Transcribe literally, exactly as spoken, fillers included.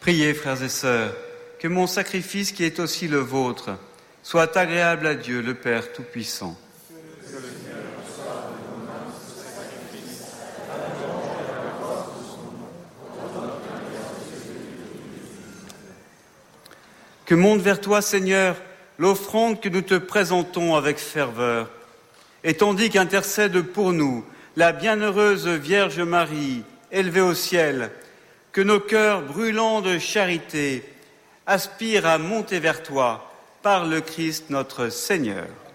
Priez, frères et sœurs, que mon sacrifice qui est aussi le vôtre soit agréable à Dieu, le Père Tout-Puissant. Que monte vers toi, Seigneur, l'offrande que nous te présentons avec ferveur, et tandis qu'intercède pour nous la bienheureuse Vierge Marie, élevée au ciel, que nos cœurs brûlants de charité aspirent à monter vers toi par le Christ notre Seigneur.